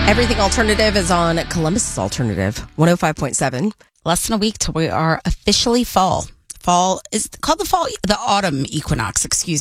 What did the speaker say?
Everything Alternative is on Columbus Alternative, 105.7. Less than a week till we are officially fall. Fall is called the autumn equinox, excuse me.